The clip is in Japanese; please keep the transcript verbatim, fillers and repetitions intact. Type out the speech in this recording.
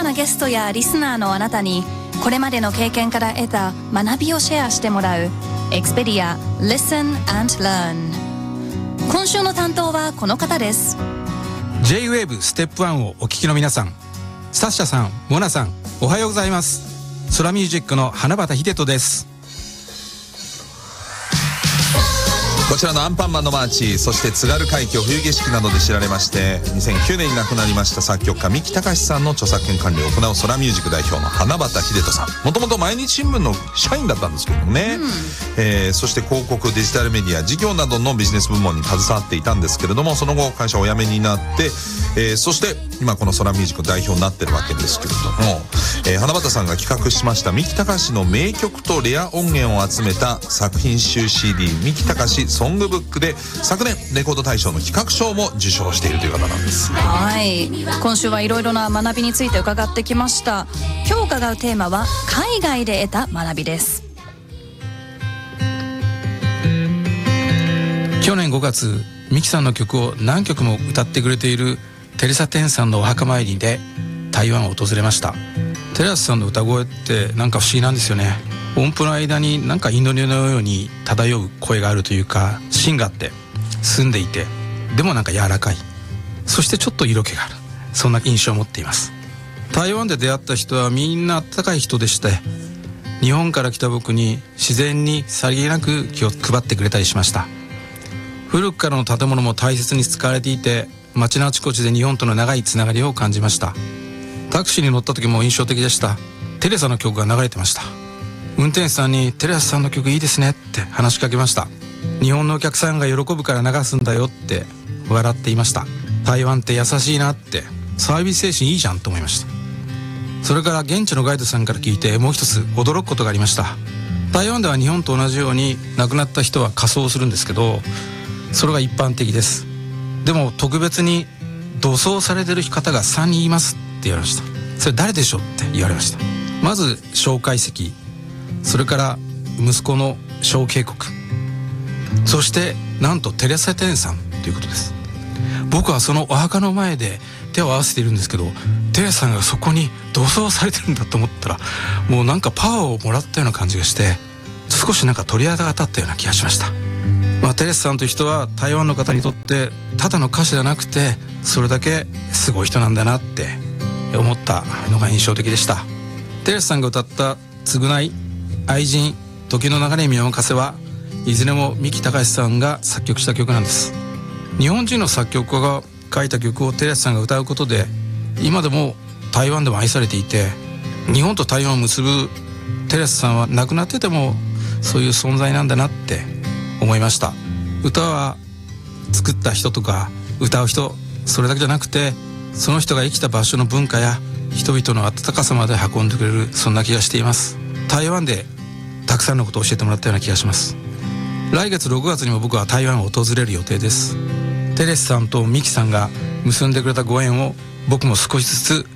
なゲストやリスナーのあなたにこれまでの経験から得た学びをシェアしてもらう Expedia Listen and Learn。 今週の担当はこの方です。 ジェイウェーブ ステップワンをお聞きの皆さん、サッシャさん、モナさん、おはようございます。空ミュージックの花畑秀人です。 こちらのアンパンマンのマーチ、そして津軽海峡冬景色などで知られまして、にせんきゅうねんに亡くなりました作曲家三木隆さんの著作権管理を行う空ミュージック代表の花畑秀人さん、もともと毎日新聞の社員だったんですけどもね、うん、えー、そして広告、デジタルメディア、事業などのビジネス部門に携わっていたんですけれども、その後会社をお辞めになって、えー、そして今この空ミュージック代表になってるわけですけれども、えー、花畑さんが企画しました三木隆の名曲とレア音源を集めた作品集 シーディー 三木隆ソングブックで昨年レコード大賞の企画賞も受賞しているという方なんです。 はい、今週はいろいろな学びについて伺ってきました。今日伺うテーマは海外で得た学びです。 去年ごがつ、ミキさんの曲を何曲も歌ってくれているテレサ・テンさんのお墓参りで台湾を訪れました。テレサさんの歌声ってなんか不思議なんですよね。音符の間になんか祈りのように漂う声があるというか、芯があって澄んでいて、でもなんか柔らかい、そしてちょっと色気がある、そんな印象を持っています。台湾で出会った人はみんな温かい人でして、日本から来た僕に自然にさりげなく気を配ってくれたりしました。古くからの建物も大切に使われていて、街のあちこちで日本との長いつながりを感じました。タクシーに乗った時も印象的でした。テレサの曲が流れてました。運転手さんにテレサさんの曲いいですねって話しかけました。日本のお客さんが喜ぶから流すんだよって笑っていました。台湾って優しいなって、サービス精神いいじゃんと思いました。それから現地のガイドさんから聞いてもう一つ驚くことがありました。台湾では日本と同じように亡くなった人は火葬するんですけど、それが一般的です。でも特別に土葬されてる方がさんにんいますって言われました。それ誰でしょうって言われました。まず蒋介石、それから息子の蒋経国、そしてなんとテレサ・テンさんということです。僕はそのお墓の前で手を合わせているんですけど、テレサさんがそこに土葬されてるんだと思ったら、もうなんかパワーをもらったような感じがして、少しなんか鳥肌が立ったような気がしました。まあ、テレサさんという人は台湾の方にとってただの歌手じゃなくて、それだけすごい人なんだなって思ったのが印象的でした。テレサさんが歌った償い、愛人、時の流れに身を任せはいずれも三木隆さんが作曲した曲なんです。日本人の作曲家が書いた曲をテレサさんが歌うことで、今でも台湾でも愛されていて、日本と台湾を結ぶテレサさんは亡くなっててもそういう存在なんだなって思いました。歌は作った人とか歌う人、それだけじゃなくて、その人が生きた場所の文化や人々の温かさまで運んでくれる、そんな気がしています。台湾でたくさんのことを教えてもらったような気がします。来月ろくがつにも僕は台湾を訪れる予定です。テレサさんとミキさんが結んでくれたご縁を僕も少しずつ